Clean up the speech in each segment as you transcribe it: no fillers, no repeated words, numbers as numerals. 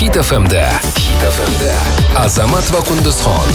Hit FM'da Azamat va Qunduzxon.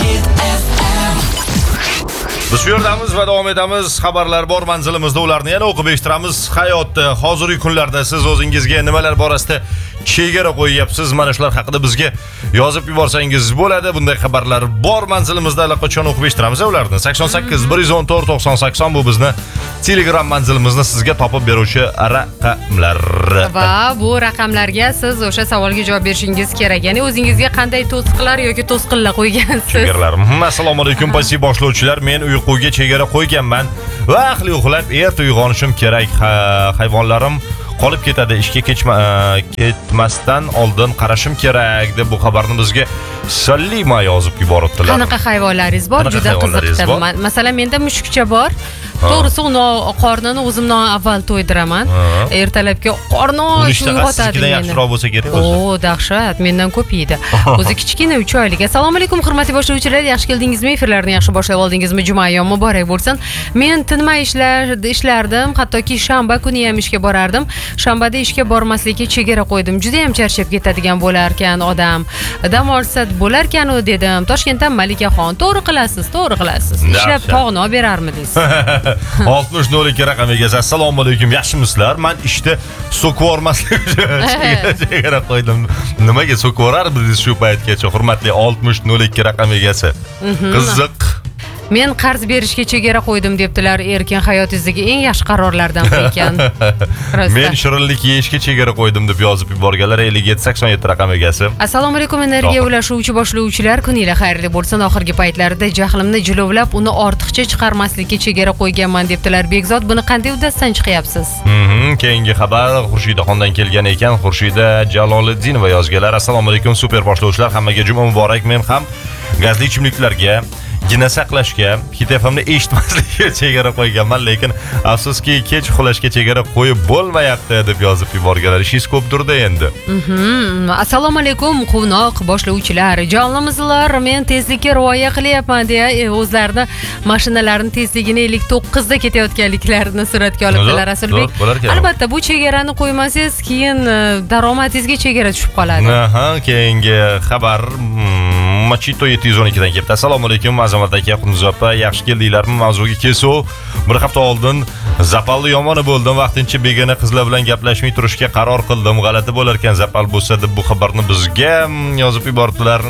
Biz shu yerdamiz va davom etamiz. Xabarlar bor manzilimizda, ularni yana o'qib eshittiramiz. Hayotda, hozirgi kunlarda siz o'zingizga nimalar borasida chegara qo'yyapsiz? Mana shular haqida bizga yozib yuborsangiz bo'ladi. Bunday xabarlar bor manzilimizda, allaqachon o'qib eshittiramiz ularni. 88 114 9080 bu bizni Telegram manzilimizni sizga topib beruvchi raqamlar. Va bu raqamlarga siz o'sha savolga javob berishingiz kerak. Ya'ni o'zingizga qanday to'siqlar yoki to'sqinlar qo'ygansiz? Chegaralar. Assalomu alaykum pasiy boshlovchilar. Men uyquga chegara qo'yganman. Vaqtli uxlab erta uyg'onishim kerak. Hayvonlarim qolib ketadi. Ishga ketmasdan oldin qarashim kerak deb bu xabarni bizga Salima yozib yuboribdilar. Qanaqa hayvonlaringiz bor? Juda qiziqdim. Masalan, menda mushukcha bor. To'g'risi, uni qornini o'zimdan avval to'ydiraman. Ertalabki qorni uyg'otadi meni. Yaxshiroq bo'lsa kerak o'zi. O, dahshat, mendan ko'p yeydi. O'zi kichkina 3 oylik. Assalomu alaykum hurmatli boshlovchilar, yaxshi keldingizmi? Efirlarni yaxshi boshlab oldingizmi? Juma ayyom muborak bo'lsin. Men tinmay ishlardim, hattoki shanba kuni ham ishga borardim. Shanbada ishga bormaslikka chegara qo'ydim. Juda ham charchab ketadigan bo'larkan odam. Dam olsa bo'larkan-u dedim. Toshkentdan Malikaxon, to'g'ri qilasiz. Ishlab tog'ni olib berarmidingiz? 6002 raqam egasi. Assalomu alaykum, yaxshimisizlar? Men ishda so'kvormaslik uchun chegara qo'ydim. Nimaga so'kvorardingiz shu paytgacha? Hurmatli 6002 raqam egasi. Qiziq. Men qarz berishga chegara qo'ydim debdilar. Erkin hayotingizdagi eng yaxshi qarorlardan biri ekan. Men shirinlik yeyishga chegara qo'ydim deb yozib yuborganlar. 5787 raqam egasi. Assalomu alaykum energiya ulashuvchi boshlovchilar, kuningiz xayrli bo'lsin. Oxirgi paytlarda jahlimni jilovlab, uni ortiqcha chiqarmaslikka chegara qo'yganman debdilar. Bekzod, buni qanday uddasidan chiqyapsiz? Keyingi xabar Xurshidaxondan kelgan ekan. Xursida Jaloliddinova yozganlar. Assalomu alaykum super boshlovchilar, hammaga juma muborak. Men ham gazli ichimliklarga gina saqlashga, Hit FM'ni eshitmaslikka chegara qo'yganman, lekin afsuski kech uxlashga chegara qo'yib bo'lmayapti deb yozib yuborganlar. Ishingiz ko'pdirda endi. Assalomu alaykum quvnoq boshlovchilar, jonlimizlar. Men tezlikka rioya qilyapman deya o'zlarini mashinalarini tezligini 59 da ketayotganliklarini suratga olibdilar Rasulbek. Albatta bu chegarani qo'ymasangiz, keyin daromadingizga chegara tushib qoladi. Keyingi xabar Machito 712 dan kelibdi. Assalomu alaykum Azamat aka, Qunduz opa, yaxshi keldinglarmi? Mavzuga kelsa, bir hafta oldin zapalli yomoni bo'ldim. Vaqtincha begona qizlar bilan gaplashmay turishga qaror qildim. G'alati bo'lar ekan zapal bo'lsa deb bu xabarni bizga yozib yubordilar.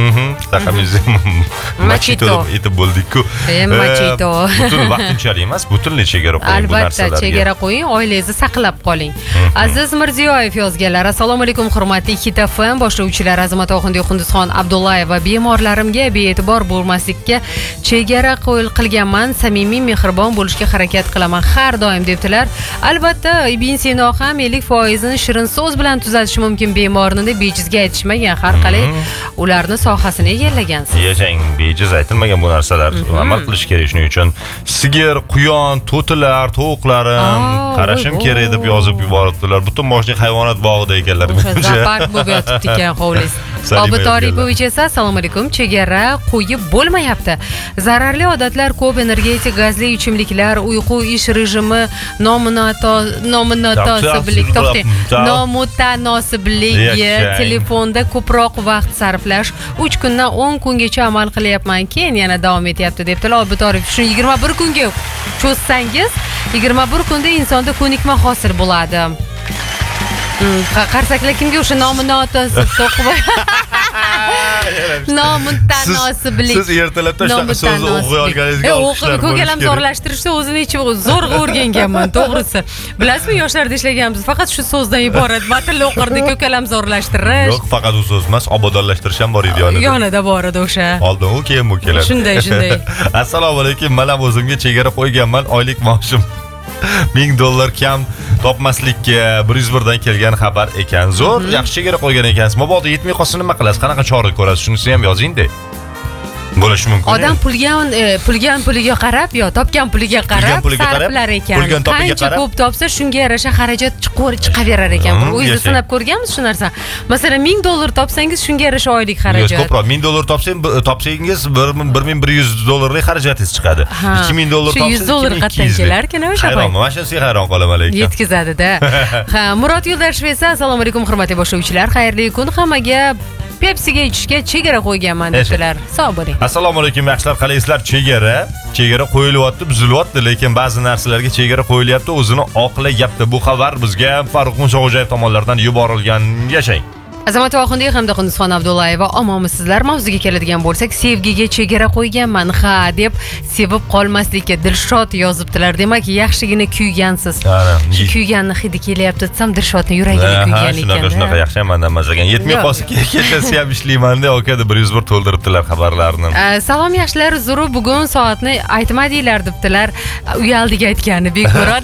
Machito aytib bo'ldik-ku. Machito. Butun vaqtinchalik emas, butunlay chegara qo'ying bu narsalarga. Albatta, chegara qo'ying, oilangizni saqlab qoling. Aziz Mirziyoyev yozganlar. Assalomu alaykum hurmatli Hit FM boshlovchilar, Azamat Oxundiy, Qunduzxon Abdullayeva, bemorlarimga bee'tibor bo'lmaslikka chegara qilganman. Samimiy, mehribon bo'lishga harakat qilaman har doim debdilar. Albatta, Ibn Sino ham 50% ni shirin so'z bilan tuzatishi mumkin bemorni deb bejizga aytishmagan. Har qalay ularni sohasini egallagansiz. Yashang, bejiz aytilmagan bu narsalar. Amal qilish kerak shuning uchun. Sigir, quyon, to'tilar, tovuqlarim qarashim kerak deb yozib yuboribdilar. Butun boshli hayvonot bog'ida ekanlar. Zapart bo'lib yotibdi ekan hovlis. Obid Oripovich esa assalomu alaykum, chegara qo'yib bo'lmayapti. Zararli odatlar ko'p, energetik gazli ichimliklar, uyqu, ish rejimi, nomutanosibligi, telefonda ko'proq vaqt sarflash, 3 kundan 10 kungacha amal qilyapman, keyin yana davom etyapti debdilar. Obid Oripovich, shuni 21 kunga cho'zsangiz, 21 kunda insonda ko'nikma hosil bo'ladi. Qarsaklar kimga o'sha nomutanosibligi nomutanosibligi. Siz ertalabda shunaqa so'zni o'qiy olganingizga olqishlar. Ko'kalam zo'rlashtirishda o'zini ichib zo'rg'a o'rganganman, to'g'risi. Bilasizmi, yoshlarda ishlaganmiz, faqat shu so'zdan iborat. Matnli o'qirdik, ko'kalam zo'rlashtirish. Yo'q, faqat u so'z emas, obodonlashtirish ham bor edi yonida. Yonida bor edi o'sha. Oldin u, keyin bu keladi. Shunday. Assalomu alaykum, men ham o'zimga chegara qo'yganman. Oylik maoshim $1000 kam topmaslikka 101 dan kelgan xabar ekan. Zo'r, yaxshi chegara qo'ygan ekansiz. Mabodo yetmay qolsa nima qilasiz? Qanaqa chora ko'rasiz? Shunisi ham yozing-da. bo'lishi mumkin. Odam puliga qarab yo topgan puliga qarab sarflar ekan. Qancha ko'p topsa shunga yarasha xarajat chiqaverar ekan. O'zingiz sinab ko'rganmisiz shu narsa? Masalan, $1000 topsangiz shunga yarasha oylik xarajat. Ko'proq $1000 topsangiz $1100 xarajatingiz chiqadi. $2000 topsangiz $100 qatdan kelarkan o'sha. Hayron, mana shunisiga hayron qolaman lekin. Yetkazadi-da. Ha, Murod Yo'ldoshev esa assalomu alaykum hurmatli boshlovchilar, xayrli kun hammaga. Pepsiga ichishga chegara qo'yganman dedilar. Sog' bo'ling. Assalomu alaykum yaxshilar, qalaysizlar? Chegara qo'yilyapti, buzilyapti, lekin ba'zi narsalarga chegara qo'yilyapti, o'zini oqlayapti. Bu xabar bizga Farruh Munshoxo'jayev tomonidan yuborilgan. Yashang. Azamat Vohundiy hamda Qunduzxon Abdullayeva, omonmisizlar? Mavzuga keladigan bo'lsak, sevgiga chegara qo'yganman, ha deb sevib qolmaslikka Dilshod yozibdilar. Demak, yaxshigina kuygansiz. Shu kuyganni hidi kelyapti desam, Dilshodni yuragida kuygan ekan. Shunaqa yaxshi mandan mazagan. Yetmay qolsa kechasi ham ishlayman-da, okada 101 to'ldiribdilar xabarlarni. Salom yaxshilar, Zuru bugun soatni aytmadinglar debdilar. Uyaldik aytgani Bekmurod.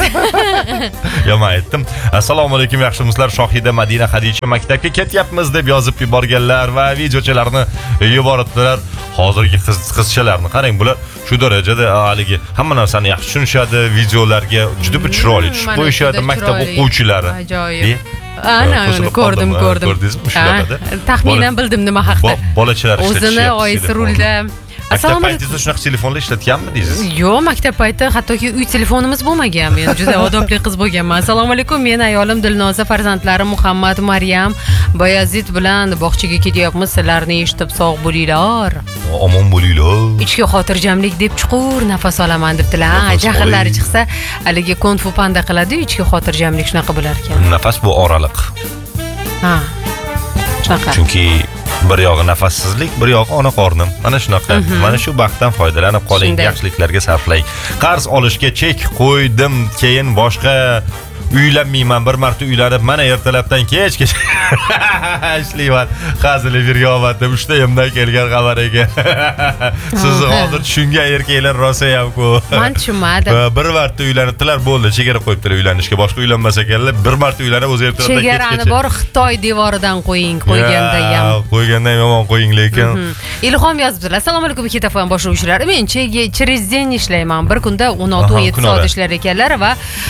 Yo, men aytdim. Assalomu alaykum yaxshimisizlar? Shohida Madina Xadicha maktabga ketyapti deb yozib yuborganlar va videochalarni yuboribdilar. Hozirgi qizchalarni qarang, bular shu darajada haligi hamma narsani yaxshi tushunishadi, videolarga juda bir chiroyli tushib qo'yishadi maktab o'quvchilari. Ajoyib. Ana, ko'rdim. Ko'rdingizmi shunaqada? Taxminan bildim nima haqida. Bolachalar ishlatishadi. O'zini oyisi rulda. Maktab paytingizda shunaqa telefonlar ishlatganmi deysiz? Yo'q, maktab payti hattoki uy telefonimiz bo'lmagan. Men juda odobli qiz bo'lganman. Assalomu alaykum. Men ayolim Dilnoza, farzandlarim Muhammad, Maryam, Bayazid bilan bog'chaga ketyapmiz. Sizlarni eshitib sog' bo'linglar. Omon bo'linglar. Ichki xotirjamlik deb chuqur nafas olaman debdilar. Jahllari chiqsa, haligi konfu panda qiladi, ichki xotirjamlik shunaqa bo'lar ekan. Nafas bu oraliq. Ha. Shunaqa. Chunki bir yog'i nafassizlik, bir yog'i ona qornim. Mana shunaqa. Mana shu baxtdan foydalanib qoling, yaxshiliklarga sarflang. Qarz olishga chek qo'ydim, keyin boshqa uylanmayman. Bir marta uylanib, mana ertalabdan kechgacha ishlayman. Hazili biryomat deb 3 yildan kelgan xabar ekan. Sizni hozir tushungan erkaklar rosa ham-ku. Men tushunmadim. Bir marta uylanibdilar, bo'ldi, chegara qo'yibdilar uylanishga. Boshqa uylanmas ekanlar, bir marta uylanib o'z ertalabdan kechgacha. Chegarani bor Xitoy devoridan qo'yganda ham. Qo'yganda ham yomon qo'ying lekin. Ilhom yozibdilar. Assalomu alaykum Kitafon boshlovchilar. Men через ishlayman. Bir kunda 16-17 soat ishlar ekanlar va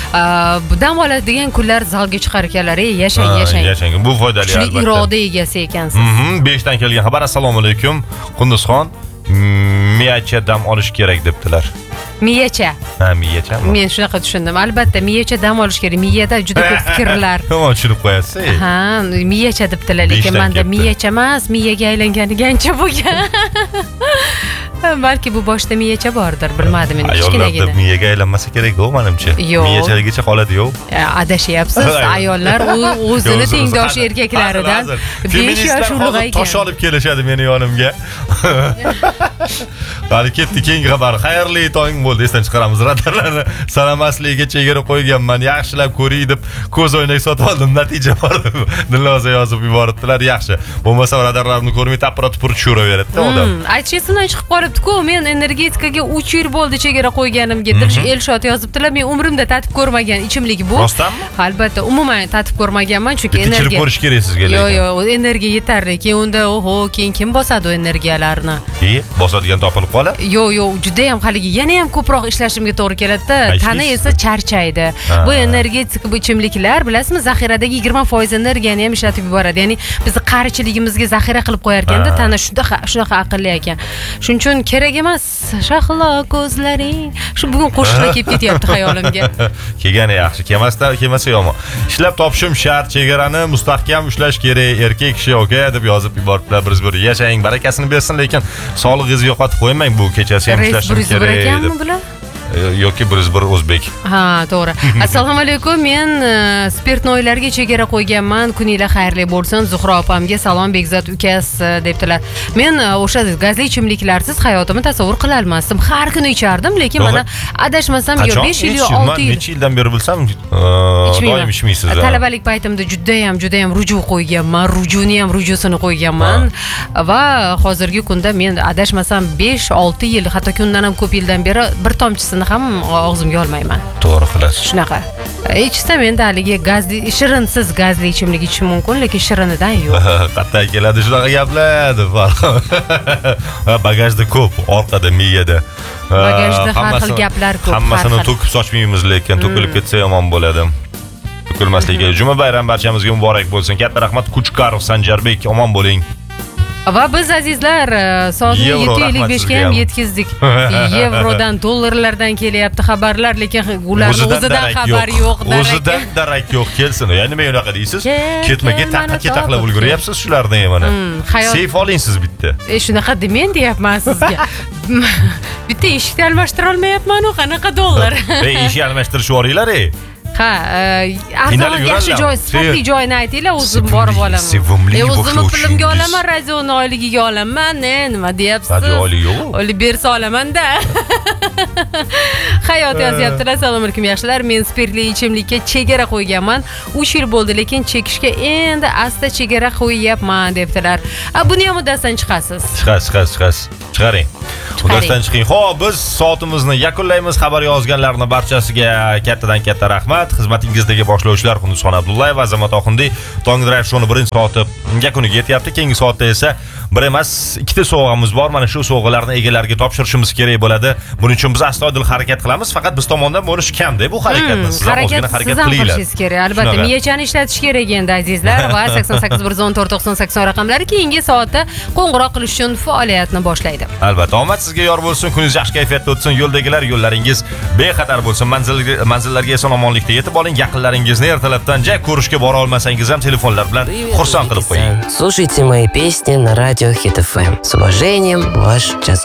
dam oladigan kunlar zalga chiqar ekanlar. Yashang. Bu foydali albatta. Iroda egasi ekansiz. 5 dan kelgan xabar. Assalomu alaykum. Qunduzxon miyacha dam olish kerak debdilar. Miyacha. Ha, miyacha. Men shunaqa tushundim. Albatta, miyacha dam olish kerak. Miyada juda ko'p fikrlar. Nima tushunib qo'yasiz? Ha, miyacha debdilar, lekin menda miyacha emas, miyaga aylanganiga ancha bo'lgan. Balki bu boshda miyacha bordir, bilmadim endi. Ayollarda miyaga aylanmasa kerak-ku, menimcha. Miyachaligicha qoladi-yu. Adashyapsiz. Ayollar o'zini tengdosh erkaklaridan 5 yosh ulug'aygan. Tosh olib kelishadi meni yonimga. Qani ketdi keyingi xabar. Xayrli tong bo'ldi. Esdan chiqaramiz radarlarni. Sanamasligiga chegara qo'yganman. Yaxshilab ko'ring deb ko'z o'ynak sotib oldim. Natija bor. Dilnoza yozib yuboribdilar. Yaxshi. Bo'lmasa radarlarni ko'rmay tapra-tupur tushiraveradi odam. Aytishimdan chiqib qolibdi-ku. Men energetikaga 3 yil bo'ldi chegara qo'yganimga. Elshot yozibdilar. Men umrimda tatib ko'rmagan ichimlik bu. Rostdanmi? Albatta, umuman tatib ko'rmaganman, chunki energiya. Tekshirib ko'rish kerak sizga lekin. Yo'q, energiya yetarli. Keyin unda keyin kim bosadi o energiyalarni? Bosadigan topilib qoladi? Yo'q, juda ham haligi yana ham ko'proq ishlashimga to'g'ri keladi-da. Tana esa charchaydi. Bu energetik bu ichimliklar, bilasizmi, zaxiradagi 20% energiyani ham ishlatib yuboradi. Ya'ni bizni qarichiligimizga zaxira qilib qo'yar ekanda, tana shunaqa aqlli ekan. Shuning uchun kerak emas. Shahlo ko'zlaring. Shu bugun qo'shiqlar kelib ketyapti xayolimga. Kelgani yaxshi, kelmasa yomon. Ishlab topishim shart, chegarani mustahkam ushlash kerak. Erkak kishi oka deb yozib yuboribdilar. Bir yashang, barakasini bersin, lekin sog'lig'ingizni yo'qotib qo'ymang. Bu kechasi ham ishlashim kerak deb. Yoki bir o'zbek. Ha, to'g'ri. Assalomu alaykum. Men spirtnoylarga chegara qo'yganman. Kuninglar xayrli bo'lsin. Zuhra opamga salom, Bekzod ukas debdilar. Men o'sha gazli ichimliklarsiz hayotimni tasavvur qila olmasdim. Har kuni ichardim, lekin mana adashmasam yo 5 yil yo 6 yil. Necha yildan beri bilsam, doim ichmaysiz. Talabalik paytimda juda ham ruju qo'yganman. Rujuni ham rujusini qo'yganman va hozirgi kunda men adashmasam 5-6 yil, hattoki undan ham ko'p yildan beri bir tomchisini narsalarni ham og'zimga olmayman. To'g'ri qilasiz. Shunaqa. Ichsam endi haligi gazli, shirinsiz gazli ichimlik ichishim mumkin, lekin shirinidan yo'q. Qattiq keladi shunaqa gaplar deb Farhon. Bagajda ko'p, orqada miyada. Bagajda har xil gaplar ko'p. Hammasini to'kib sochmaymiz, lekin to'kilib ketsa yomon bo'ladi. To'kilmasligi. Juma bayram barchamizga muborak bo'lsin. Katta rahmat Kuchkarov Sanjarbek, omon bo'ling. Va biz azizlar soatni 7:55 ga ham yetkazdik. Yevrodan, dollarlardan kelyapti xabarlar, lekin ularning o'zidan xabar yo'q. O'zidan darak yo'q kelsin. Ya'ni nima unaqa deysiz? Ketmaga taqlab ulguryapsiz shularni ham mana. Seyf oling siz bitta. Shunaqa demen deyapman sizga. Bitta eshikni almashtira olmayapman-ku, qanaqa dollar? Eshik almashtirib yuboringlar. Ha, arzon yaxshi joy, sifatli joyni aytinglar, o'zim borib olaman. Sevimli o'zimni pulimga olaman, radioni oyligiga olaman. Nima deyapsiz? Radio oylik yo'q. Olib bersa olaman-da. Hayot yozyaptilar. Assalomu alaykum yaxshilar. Men spirtli ichimlikka chegara qo'yganman. 3 yil bo'ldi, lekin chekishga endi asta chegara qo'yyapman debdilar. Buni ham uddasidan chiqasiz. Chiqasiz. Chiqaring. Uddasidan chiqing. Xo'p, biz soatimizni yakunlaymiz. Xabar yozganlarning barchasiga kattadan katta rahmat. Xizmatingizdagi boshlovchilar Qunduzxon Abdullayev va Azamat Oxundiy. Tong Drive shoni birinchi soati yakuniga yetyapti. Keyingi soatda esa bir emas, ikkita sovg'amiz bor. Mana shu sovg'alarni egalariga topshirishimiz kerak bo'ladi. Buning uchun biz astoydil harakat qilamiz. Faqat biz tomondan bo'lish kamda bu harakatni. Siz ham o'zingizga harakat qilinglar. Kerak. Albatta, miyachani ishlatish kerak endi azizlar va 88149080 raqamlari keyingi soatda qo'ng'iroq qilish uchun faoliyatni boshlaydi. Albatta, omad sizga yor bo'lsin, kuningiz yaxshi kayfiyatda o'tsin, yo'ldagilar yo'llaringiz bexatar bo'lsin, manzillarga eson-omonlikda yetib oling, yaqinlaringizni ertalabdan joy ko'rishga bora olmasangiz ham telefonlar bilan xursand qilib qo'ying. Слушайте мои песни на радио Hit FM. С уважением, ваш Just